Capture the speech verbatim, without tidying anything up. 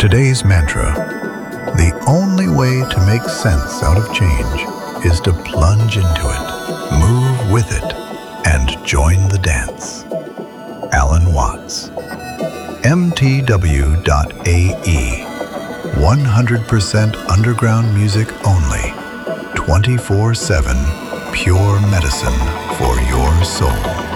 Today's mantra: the only way to make sense out of change is to plunge into it, move with it, and join the dance. Alan Watts. M T W dot A E. one hundred percent underground music only. twenty-four seven pure medicine for your soul.